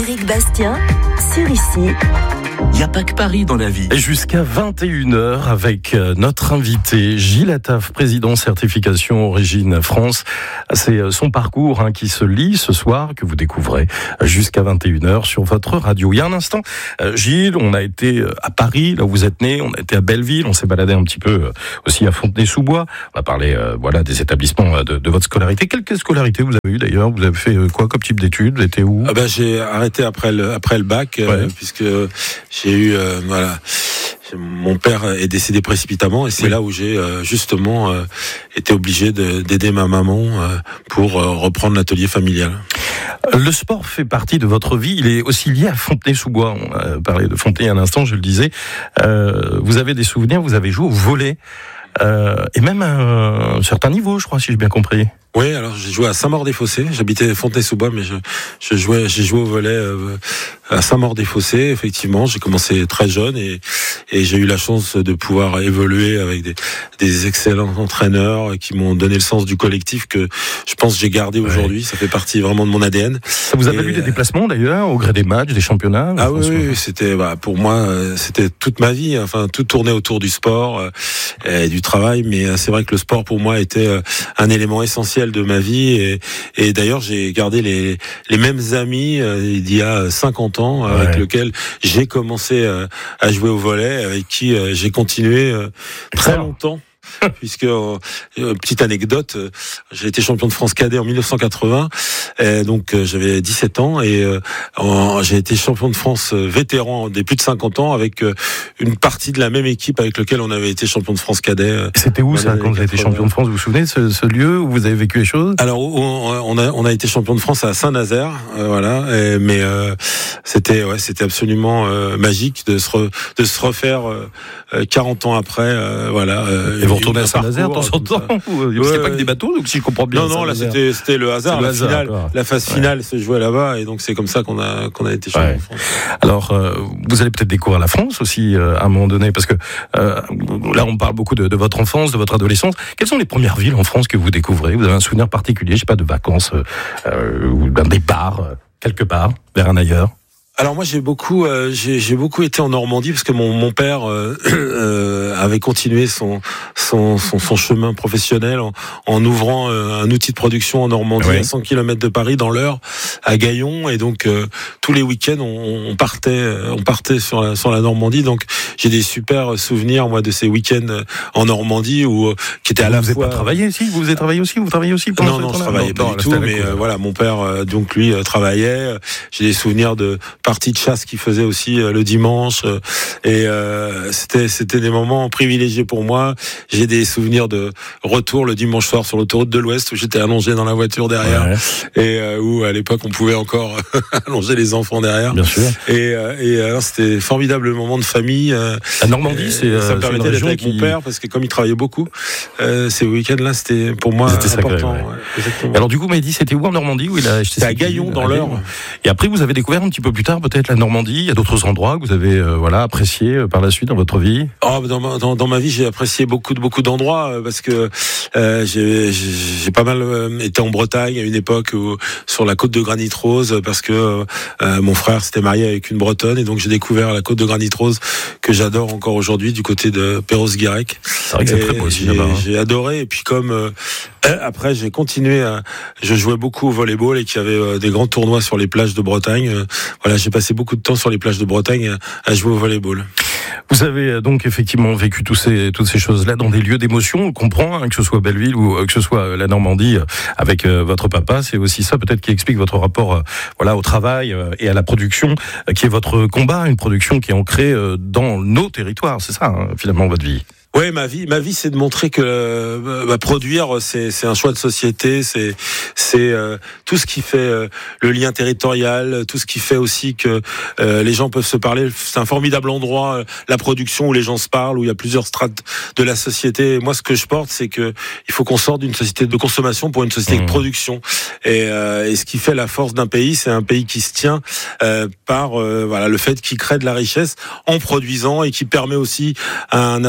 Éric Bastien, sur ici. Il n'y a pas que Paris dans la vie. Et jusqu'à 21h avec notre invité Gilles Attaf, président certification Origine France. C'est son parcours qui se lit ce soir, que vous découvrez jusqu'à 21h sur votre radio. Il y a un instant, Gilles, on a été à Paris, là où vous êtes né, on a été à Belleville, on s'est baladé un petit peu aussi à Fontenay-sous-Bois. On va parler des établissements de votre scolarité. Quelle scolarité vous avez eu d'ailleurs? Vous avez fait quoi comme type d'études? Vous étiez où? J'ai arrêté après le bac, puisque j'ai eu mon père est décédé précipitamment et c'est là où j'ai justement été obligé d'aider ma maman pour reprendre l'atelier familial. Le sport fait partie de votre vie, il est aussi lié à Fontenay-sous-Bois. On a parlé de Fontenay à l'instant, je le disais. Vous avez des souvenirs, vous avez joué au volley et même à un certain niveau, je crois, si j'ai bien compris. Oui, alors j'ai joué à Saint-Maur-des-Fossés. J'habitais Fontenay-sous-Bois, mais j'ai joué au volley à Saint-Maur-des-Fossés. Effectivement, j'ai commencé très jeune et j'ai eu la chance de pouvoir évoluer avec des excellents entraîneurs qui m'ont donné le sens du collectif que je pense que j'ai gardé aujourd'hui. Ça fait partie vraiment de mon ADN. Ça vous a valu des déplacements d'ailleurs au gré des matchs, des championnats? Ah oui, c'était pour moi c'était toute ma vie. Enfin, tout tournait autour du sport et du travail, mais c'est vrai que le sport pour moi était un élément essentiel de ma vie et d'ailleurs j'ai gardé les mêmes amis il y a 50 ans avec lesquels j'ai commencé à jouer au volley, avec qui j'ai continué très longtemps. Puisque petite anecdote, j'ai été champion de France cadet en 1980, et donc j'avais 17 ans et j'ai été champion de France vétéran des plus de 50 ans avec une partie de la même équipe avec laquelle on avait été champion de France cadet. C'était où ça quand vous avez été champion de France? Vous vous souvenez de ce lieu où vous avez vécu les choses? Alors on a été champion de France à Saint-Nazaire, mais c'était absolument magique de se refaire 40 ans après, Et vous retournez à Saint-Nazaire de temps en temps? C'était pas que des bateaux, donc si je comprends bien. Non, là c'était le hasard. La phase finale se jouait là-bas, et donc c'est comme ça qu'on a été champion de France. Alors, vous allez peut-être découvrir la France aussi à un moment donné, parce que là on parle beaucoup de votre enfance, de votre adolescence. Quelles sont les premières villes en France que vous découvrez? Vous avez un souvenir particulier, je sais pas, de vacances ou d'un départ quelque part vers un ailleurs? Alors moi j'ai beaucoup été en Normandie parce que mon père avait continué son chemin professionnel en ouvrant un outil de production en Normandie à 100 km de Paris, dans l'Eure, à Gaillon, et donc tous les week-ends on partait sur la Normandie. Donc j'ai des super souvenirs moi de ces week-ends en Normandie qui étaient à la fois. Vous n'avez pas travaillé ici? Vous avez travaillé aussi? Vous travaillez aussi pendant Non, je travaillais pas du tout, mais voilà, mon père donc lui travaillait. J'ai des souvenirs de partie de chasse qu'il faisait aussi le dimanche, et c'était des moments privilégiés pour moi. J'ai des souvenirs de retour le dimanche soir sur l'autoroute de l'Ouest où j'étais allongé dans la voiture derrière, et où à l'époque on pouvait encore allonger les enfants derrière. Bien sûr. Et alors c'était formidable moment de famille. La Normandie, ça me permettait d'être avec mon père parce que comme il travaillait beaucoup, ces week-ends-là c'était pour moi important. Alors du coup, vous m'avez dit c'était où en Normandie? C'était à Gaillon dans l'Eure. Et après vous avez découvert un petit peu plus tard peut-être la Normandie. Il y a d'autres endroits que vous avez appréciés par la suite dans votre vie? Dans ma vie, j'ai apprécié beaucoup d'endroits parce que j'ai pas mal été en Bretagne à une époque sur la côte de Granit Rose, parce que mon frère s'était marié avec une Bretonne, et donc j'ai découvert la côte de Granit Rose que j'adore encore aujourd'hui du côté de Perros-Guirec. C'est vrai que c'est très beau aussi là-bas. J'ai adoré, et puis comme après j'ai continué je jouais beaucoup au volleyball et qu'il y avait des grands tournois sur les plages de Bretagne. J'ai passé beaucoup de temps sur les plages de Bretagne à jouer au volleyball. Vous avez donc effectivement vécu toutes ces choses-là dans des lieux d'émotion. On comprend que ce soit Belleville ou que ce soit la Normandie avec votre papa. C'est aussi ça peut-être qui explique votre rapport au travail et à la production, qui est votre combat, une production qui est ancrée dans nos territoires. C'est ça finalement votre vie. Ouais, ma vie, c'est de montrer que produire, c'est un choix de société, c'est tout ce qui fait le lien territorial, tout ce qui fait aussi que les gens peuvent se parler. C'est un formidable endroit, la production, où les gens se parlent, où il y a plusieurs strates de la société. Et moi, ce que je porte, c'est que il faut qu'on sorte d'une société de consommation pour une société de production. Et ce qui fait la force d'un pays, c'est un pays qui se tient par le fait qu'il crée de la richesse en produisant, et qui permet aussi un ascenseur social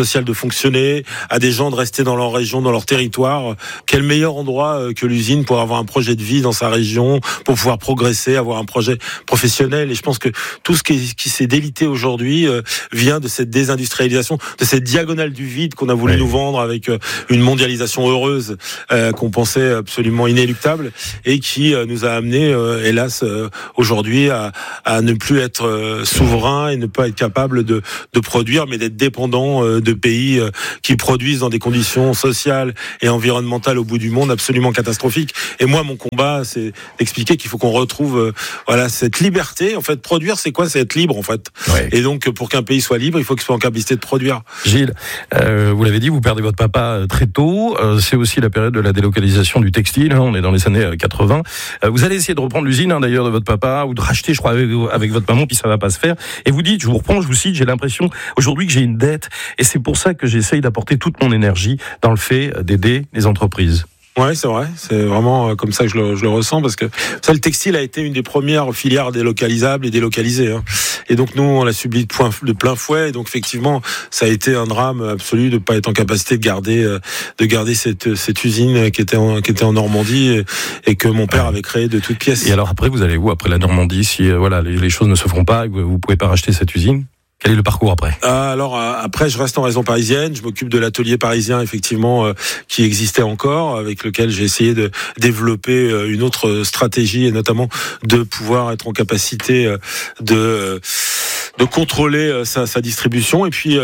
social de fonctionner, à des gens de rester dans leur région, dans leur territoire. Quel meilleur endroit que l'usine pour avoir un projet de vie dans sa région, pour pouvoir progresser, avoir un projet professionnel. Et je pense que tout ce qui s'est délité aujourd'hui vient de cette désindustrialisation, de cette diagonale du vide qu'on a voulu nous vendre avec une mondialisation heureuse qu'on pensait absolument inéluctable et qui nous a amené, hélas, aujourd'hui à ne plus être souverain et ne pas être capable de produire, mais d'être dépendant de pays qui produisent dans des conditions sociales et environnementales au bout du monde absolument catastrophiques. Et moi, mon combat, c'est d'expliquer qu'il faut qu'on retrouve cette liberté. En fait, produire, c'est quoi ? C'est être libre, en fait. Ouais. Et donc, pour qu'un pays soit libre, il faut qu'il soit en capacité de produire. Gilles, vous l'avez dit, vous perdez votre papa très tôt. C'est aussi la période de la délocalisation du textile. On est dans les années 80. Vous allez essayer de reprendre l'usine, d'ailleurs, de votre papa, ou de racheter, je crois, avec votre maman, puis ça va pas se faire. Et vous dites, je vous reprends, je vous cite, j'ai l'impression aujourd'hui que j'ai une dette. Et c'est pour ça que j'essaye d'apporter toute mon énergie dans le fait d'aider les entreprises. Ouais, c'est vrai. C'est vraiment comme ça que je le ressens, parce que ça, le textile a été une des premières filières délocalisables et délocalisées. Et donc nous, on l'a subi de plein fouet. Et donc effectivement, ça a été un drame absolu de pas être en capacité de garder cette usine qui était en Normandie et que mon père avait créée de toutes pièces. Et alors après, vous allez où après la Normandie si les choses ne se feront pas et que vous pouvez pas racheter cette usine? Quel est le parcours après ? Alors après, je reste en région parisienne. Je m'occupe de l'atelier parisien, effectivement, qui existait encore, avec lequel j'ai essayé de développer une autre stratégie et notamment de pouvoir être en capacité de contrôler sa distribution. Et puis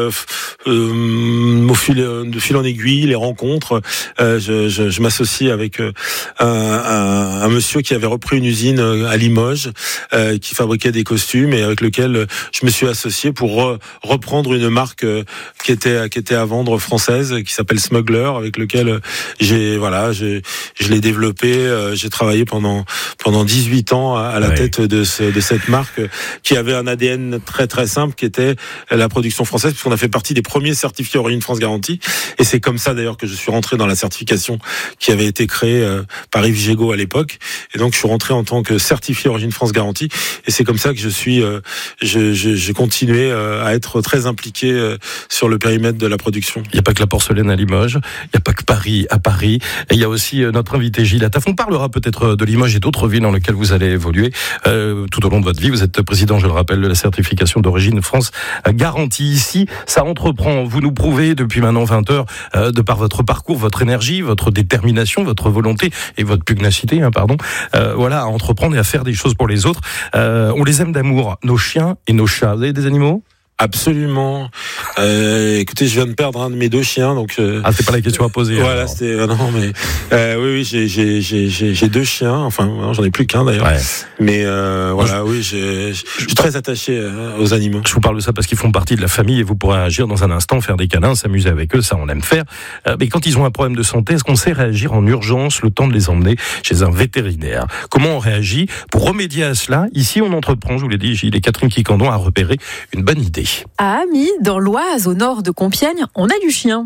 de fil en aiguille, les rencontres, je m'associe avec un monsieur qui avait repris une usine à Limoges, qui fabriquait des costumes et avec lequel je me suis associé pour reprendre une marque qui était à vendre française, qui s'appelle Smuggler, avec lequel je l'ai développé. J'ai travaillé pendant 18 ans à la tête de cette marque qui avait un ADN très très simple, qui était la production française, puisqu'on a fait partie des premiers certifiés Origine France Garantie. Et c'est comme ça d'ailleurs que je suis rentré dans la certification qui avait été créée par Yves Gégaud à l'époque. Et donc je suis rentré en tant que certifié Origine France Garantie. Et c'est comme ça que j'ai continué à être très impliqué sur le périmètre de la production. Il n'y a pas que la porcelaine à Limoges, il n'y a pas que Paris à Paris, et il y a aussi notre invité Gilles Attaf. On parlera peut-être de Limoges et d'autres villes dans lesquelles vous allez évoluer tout au long de votre vie. Vous êtes président, je le rappelle, de la certification d'Origine France Garantie. Ici, ça entreprend. Vous nous prouvez depuis maintenant 20 heures, de par votre parcours, votre énergie, votre détermination, votre volonté et votre pugnacité, à entreprendre et à faire des choses pour les autres. On les aime d'amour, nos chiens et nos chats. Vous avez des animaux ? Absolument. Écoutez, je viens de perdre un de mes 2 chiens, donc. C'est pas la question à poser. Voilà, c'était oui, j'ai 2 chiens. Enfin, j'en ai plus qu'un d'ailleurs. Ouais. Mais je suis très attaché aux animaux. Je vous parle de ça parce qu'ils font partie de la famille et vous pourrez agir dans un instant, faire des câlins, s'amuser avec eux, ça on aime faire. Mais quand ils ont un problème de santé, est-ce qu'on sait réagir en urgence, le temps de les emmener chez un vétérinaire ? Comment on réagit pour remédier à cela ? Ici, on entreprend, je vous l'ai dit, Gilles et Catherine Quicandon a repéré une bonne idée. À Amy, dans l'Oise, au nord de Compiègne, on a du chien.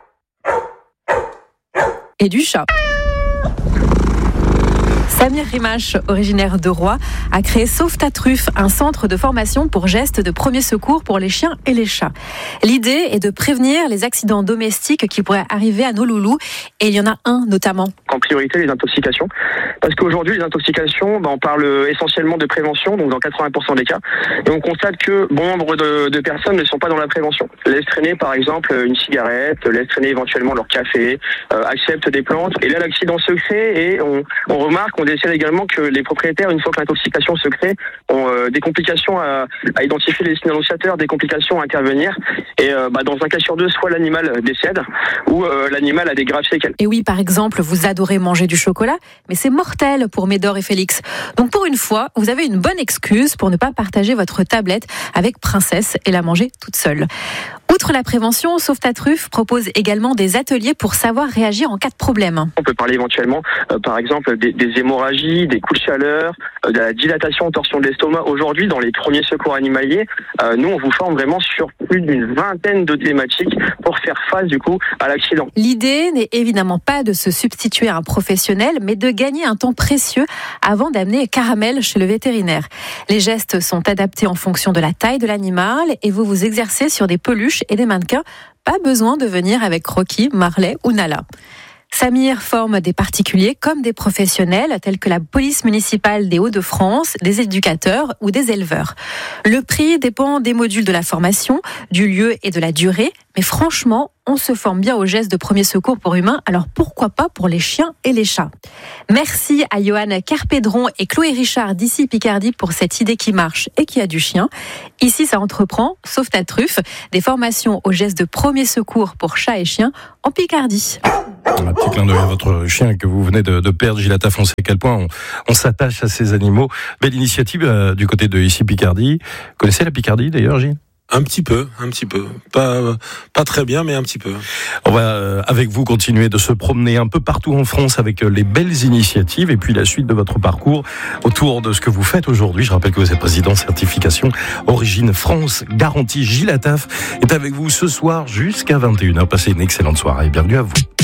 Et du chat. Samir Rimache, originaire de Roye, a créé Sauve ta truffe, un centre de formation pour gestes de premier secours pour les chiens et les chats. L'idée est de prévenir les accidents domestiques qui pourraient arriver à nos loulous, et il y en a un notamment. En priorité, les intoxications. Parce qu'aujourd'hui, les intoxications, on parle essentiellement de prévention, donc dans 80% des cas. Et on constate que bon nombre de personnes ne sont pas dans la prévention. Laissent traîner, par exemple, une cigarette, laissent traîner éventuellement leur café, acceptent des plantes. Et là, l'accident se crée et on remarque, on décèle également que les propriétaires, une fois que l'intoxication se crée, ont des complications à identifier les signes annonciateurs, des complications à intervenir. Et dans un cas sur 2, soit l'animal décède, ou l'animal a des graves séquelles. Et oui, par exemple, vous adorez manger du chocolat, mais c'est mortel pour Médor et Félix. Donc pour une fois, vous avez une bonne excuse pour ne pas partager votre tablette avec Princesse et la manger toute seule. Outre la prévention, Sauve ta truffe propose également des ateliers pour savoir réagir en cas de problème. On peut parler éventuellement, par exemple, des hémorragies, des coups de chaleur, de la dilatation, torsion de l'estomac. Aujourd'hui, dans les premiers secours animaliers, nous, on vous forme vraiment sur plus d'une vingtaine de thématiques pour faire face, du coup, à l'accident. L'idée n'est évidemment pas de se substituer à un professionnel, mais de gagner un temps précieux avant d'amener Caramel chez le vétérinaire. Les gestes sont adaptés en fonction de la taille de l'animal et vous vous exercez sur des peluches et des mannequins. Pas besoin de venir avec Rocky, Marley ou Nala. Samir forme des particuliers comme des professionnels tels que la police municipale des Hauts-de-France, des éducateurs ou des éleveurs. Le prix dépend des modules de la formation, du lieu et de la durée, mais franchement, on se forme bien aux gestes de premier secours pour humains, alors pourquoi pas pour les chiens et les chats. Merci à Johan Carpédron et Chloé Richard d'ici Picardie pour cette idée qui marche et qui a du chien. Ici, ça entreprend, sauf ta truffe, des formations aux gestes de premier secours pour chats et chiens en Picardie. Un petit clin d'œil à votre chien que vous venez de perdre, Gilles Attaf. On sait à quel point on s'attache à ces animaux. Belle initiative du côté de ici Picardie. Vous connaissez la Picardie d'ailleurs, Gilles ? Un petit peu. Pas très bien, mais un petit peu. On va, avec vous, continuer de se promener un peu partout en France avec les belles initiatives et puis la suite de votre parcours autour de ce que vous faites aujourd'hui. Je rappelle que vous êtes président certification Origine France Garantie. Gilles Attaf est avec vous ce soir jusqu'à 21h. Passez une excellente soirée. Bienvenue à vous.